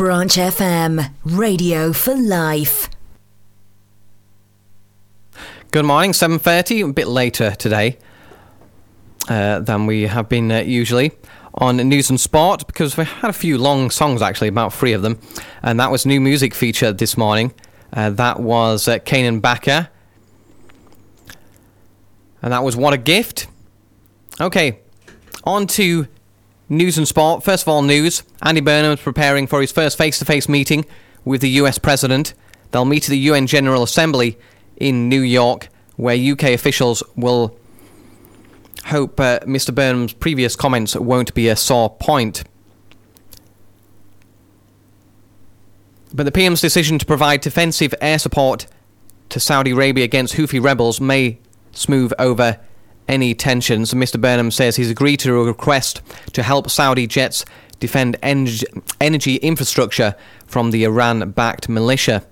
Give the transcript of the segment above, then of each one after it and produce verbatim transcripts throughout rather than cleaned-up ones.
Branch F M, radio for life. Good morning, seven thirty, a bit later today uh, than we have been uh, usually on News and Sport, because we had a few long songs, actually, about three of them, and that was new music feature this morning. Uh, that was uh, Kanan Backer, and that was What a Gift. Okay, on to News and Sport. First of all, news. Andy Burnham's preparing for his first face-to-face meeting with the U S President. They'll meet at the U N General Assembly in New York, where U K officials will hope uh, Mister Burnham's previous comments won't be a sore point. But the P M's decision to provide defensive air support to Saudi Arabia against Houthi rebels may smooth over any tensions. Mister Burnham says he's agreed to a request to help Saudi jets defend energy, energy infrastructure from the Iran-backed militia.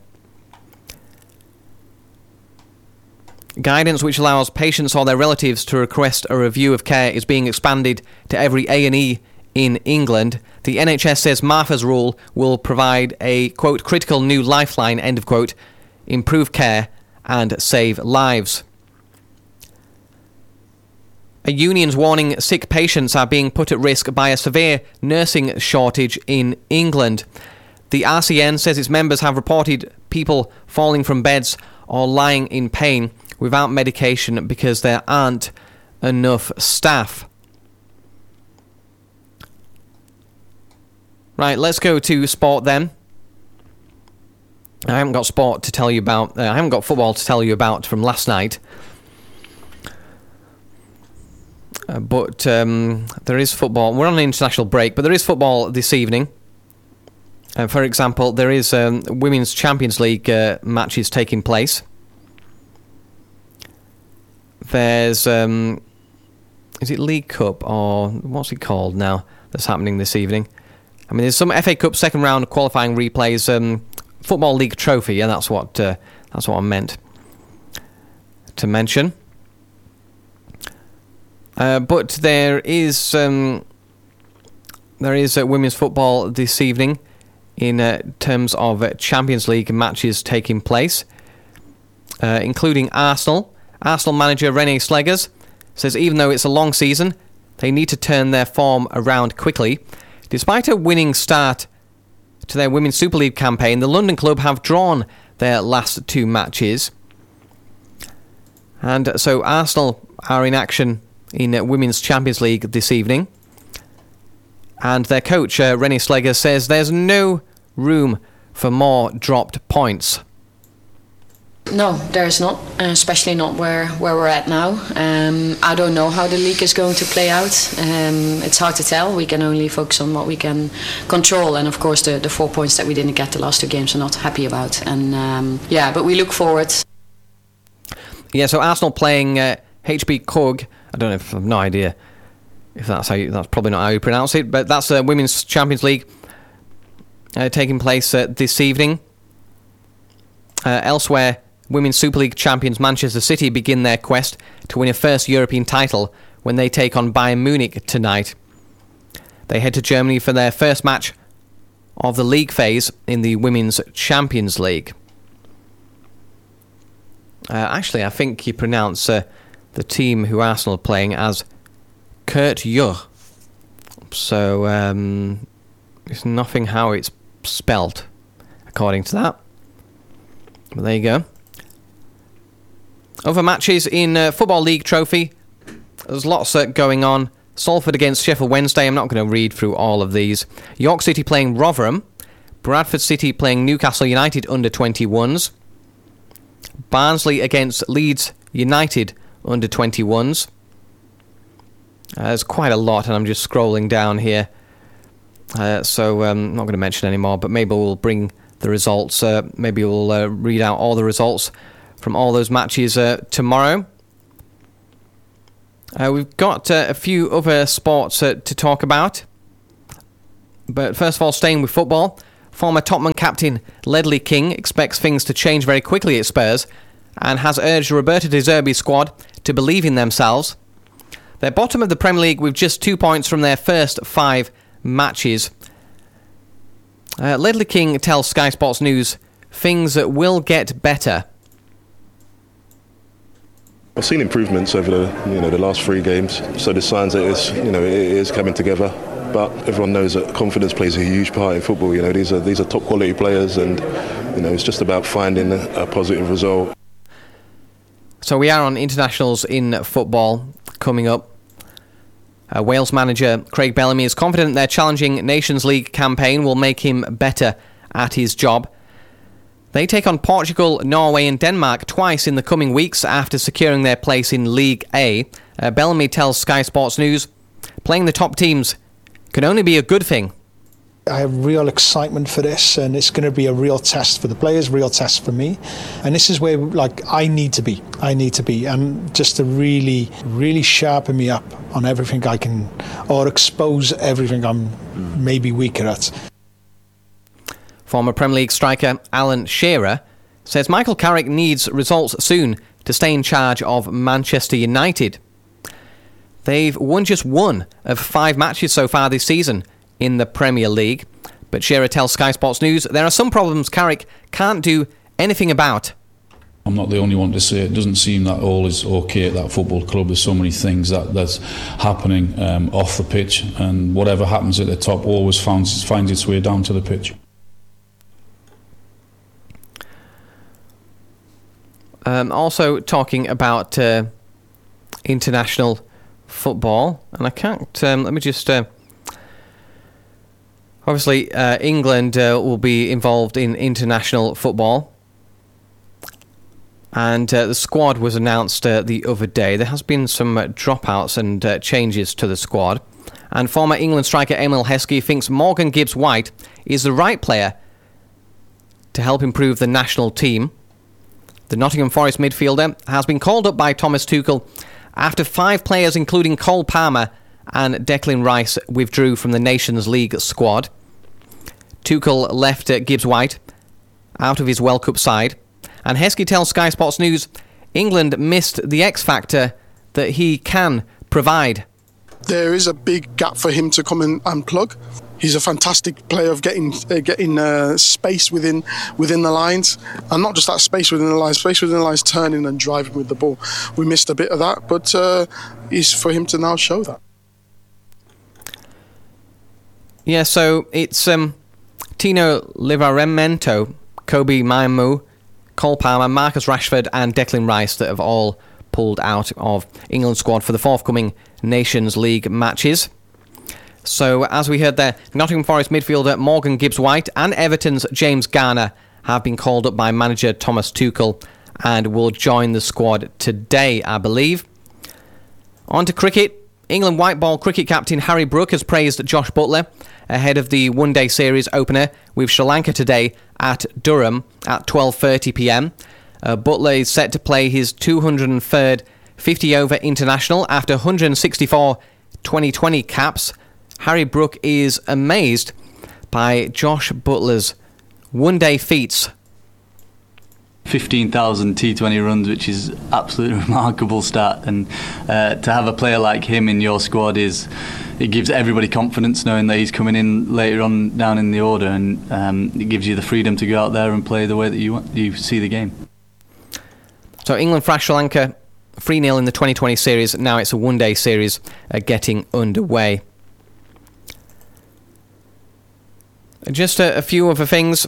Guidance which allows patients or their relatives to request a review of care is being expanded to every A and E in England. The N H S says Martha's Rule will provide a, quote, critical new lifeline, end of quote, improve care and save lives. A union's warning sick patients are being put at risk by a severe nursing shortage in England. The R C N says its members have reported people falling from beds or lying in pain without medication because there aren't enough staff. Right, let's go to sport then. I haven't got sport to tell you about. Uh, I haven't got football to tell you about from last night. Uh, but um, there is football. We're on an international break, but there is football this evening. Uh, for example, there is um, Women's Champions League uh, matches taking place. There's, um, is it League Cup or what's it called now that's happening this evening? I mean, there's some F A Cup second round qualifying replays, um, Football League Trophy, and that's what uh, that's what I meant to mention. Uh, but there is um, there is uh, women's football this evening in uh, terms of uh, Champions League matches taking place, uh, including Arsenal. Arsenal manager René Slegers says even though it's a long season, they need to turn their form around quickly. Despite a winning start to their Women's Super League campaign, the London club have drawn their last two matches. And so Arsenal are in action in uh, Women's Champions League this evening. And their coach, uh, René Slegers, says there's no room for more dropped points. No, there's not, especially not where, where we're at now. Um, I don't know how the league is going to play out. Um, it's hard to tell. We can only focus on what we can control. And of course, the, the four points that we didn't get the last two games, we're not happy about. And um, yeah, but we look forward. Yeah, so Arsenal playing uh, H B Cog. I don't know if I have no idea if that's how you, that's probably not how you pronounce it, but that's the Women's Champions League uh, taking place uh, this evening. Uh, elsewhere, Women's Super League champions Manchester City begin their quest to win a first European title when they take on Bayern Munich tonight. They head to Germany for their first match of the league phase in the Women's Champions League. Uh, actually, I think you pronounce uh, the team who Arsenal are playing as Kurt Jur. So um, it's nothing how it's spelt, according to that. But there you go. Other matches in uh, Football League Trophy. There's lots uh, going on. Salford against Sheffield Wednesday. I'm not going to read through all of these. York City playing Rotherham. Bradford City playing Newcastle United under twenty-ones. Barnsley against Leeds United under twenty-ones. Uh, there's quite a lot, and I'm just scrolling down here. Uh, so um, I'm not going to mention any more, but maybe we'll bring the results. Uh, maybe we'll uh, read out all the results from all those matches uh, tomorrow. Uh, we've got uh, a few other sports uh, to talk about. But first of all, staying with football, former Tottenham captain Ledley King expects things to change very quickly at Spurs and has urged Roberto De Zerbi's squad to believe in themselves. They're bottom of the Premier League with just two points from their first five matches. Uh, Ledley King tells Sky Sports News things will get better. I've seen improvements over the you know the last three games, so there's signs that it's you know it is coming together. But everyone knows that confidence plays a huge part in football. You know these are these are top quality players, and you know it's just about finding a, a positive result. So we are on internationals in football coming up. Uh, Wales manager Craig Bellamy is confident their challenging Nations League campaign will make him better at his job. They take on Portugal, Norway and Denmark twice in the coming weeks after securing their place in League A. Uh, Bellamy tells Sky Sports News, playing the top teams can only be a good thing. I have real excitement for this, and it's going to be a real test for the players, real test for me. And this is where, like, I need to be. I need to be. And just to really, really sharpen me up on everything I can, or expose everything I'm maybe weaker at. Former Premier League striker Alan Shearer says Michael Carrick needs results soon to stay in charge of Manchester United. They've won just one of five matches so far this season in the Premier League, but Shearer tells Sky Sports News there are some problems Carrick can't do anything about. I'm not the only one to say it. It doesn't seem that all is okay at that football club. There's so many things that that's happening um, off the pitch, and whatever happens at the top always finds, finds its way down to the pitch. Um, also talking about uh, international football, and I can't, um, let me just... Uh, Obviously, uh, England uh, will be involved in international football. And uh, the squad was announced uh, the other day. There has been some uh, dropouts and uh, changes to the squad. And former England striker Emile Heskey thinks Morgan Gibbs-White is the right player to help improve the national team. The Nottingham Forest midfielder has been called up by Thomas Tuchel after five players, including Cole Palmer and Declan Rice, withdrew from the Nations League squad. Tuchel left uh, Gibbs-White out of his World Cup side, and Heskey tells Sky Sports News England missed the X factor that he can provide. There is a big gap for him to come and, and plug. He's a fantastic player of getting uh, getting uh, space within within the lines, and not just that space within the lines, space within the lines, turning and driving with the ball. We missed a bit of that, but uh, it's for him to now show that. Yeah, so it's um, Tino Livramento, Kobe Mainoo, Cole Palmer, Marcus Rashford and Declan Rice that have all pulled out of England squad for the forthcoming Nations League matches. So, as we heard there, Nottingham Forest midfielder Morgan Gibbs-White and Everton's James Garner have been called up by manager Thomas Tuchel and will join the squad today, I believe. On to cricket. England white ball cricket captain Harry Brook has praised Josh Buttler ahead of the one-day series opener with Sri Lanka today at Durham at twelve thirty p m. Uh, Buttler is set to play his two hundred third fifty-over international after one hundred sixty-four twenty twenty caps. Harry Brook is amazed by Josh Buttler's one-day feats. fifteen thousand T twenty runs, which is absolutely remarkable stat, and uh, to have a player like him in your squad is it gives everybody confidence knowing that he's coming in later on down in the order, and um, it gives you the freedom to go out there and play the way that you want, you see the game. So England thrashed Sri Lanka three nil in the twenty twenty series. Now it's a one-day series uh, getting underway. Just a, a few other things.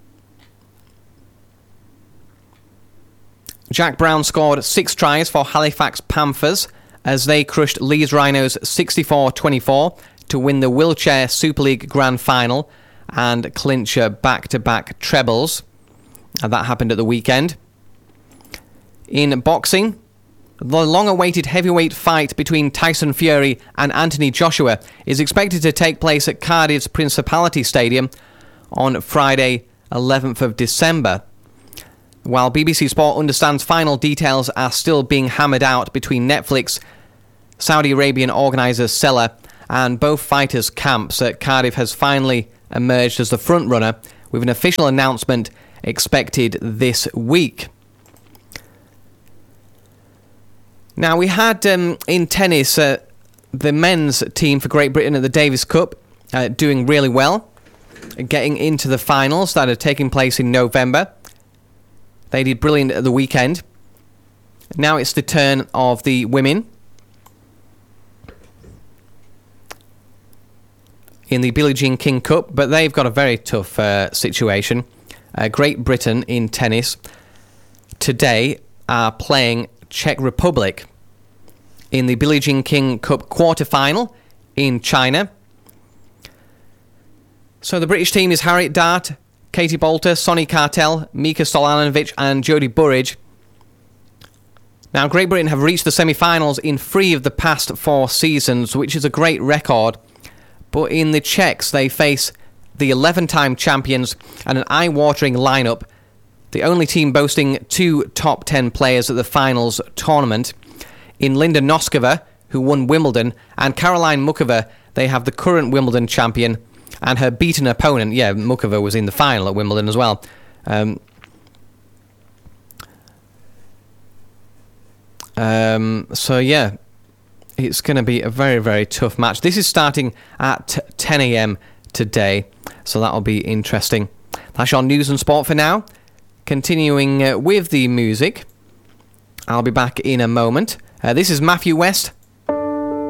Jack Brown scored six tries for Halifax Panthers as they crushed Leeds Rhinos sixty-four twenty-four to win the Wheelchair Super League Grand Final and clinch back-to-back trebles. And that happened at the weekend. In boxing, the long-awaited heavyweight fight between Tyson Fury and Anthony Joshua is expected to take place at Cardiff's Principality Stadium on Friday, eleventh of December. While B B C Sport understands final details are still being hammered out between Netflix, Saudi Arabian organiser Seller, and both fighters' camps, uh, Cardiff has finally emerged as the front-runner with an official announcement expected this week. Now, we had um, in tennis uh, the men's team for Great Britain at the Davis Cup uh, doing really well. getting into the finals that are taking place in November. They did brilliant at the weekend. Now it's the turn of the women in the Billie Jean King Cup, but they've got a very tough uh, situation. Uh, Great Britain in tennis today are playing Czech Republic in the Billie Jean King Cup quarter-final in China. So the British team is Harriet Dart, Katie Bolter, Sonny Cartel, Mika Stolanovic and Jodie Burridge. Now, Great Britain have reached the semi-finals in three of the past four seasons, which is a great record. But in the Czechs, they face the eleven-time champions and an eye-watering lineup. The only team boasting two top ten players at the finals tournament. In Linda Noskova, who won Wimbledon, and Caroline Muchova, they have the current Wimbledon champion and her beaten opponent. Yeah, Muchova was in the final at Wimbledon as well. Um, um, so, yeah, it's going to be a very, very tough match. This is starting at ten a.m. today, so that'll be interesting. That's your news and sport for now. Continuing uh, with the music, I'll be back in a moment. Uh, this is Matthew West